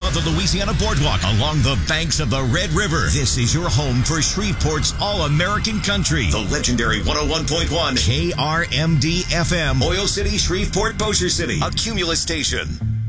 of the Louisiana Boardwalk along the banks of the Red River. This is your home for Shreveport's All-American Country. The legendary 101.1 KRMD FM, Oil City, Shreveport, Bossier City, a Cumulus station.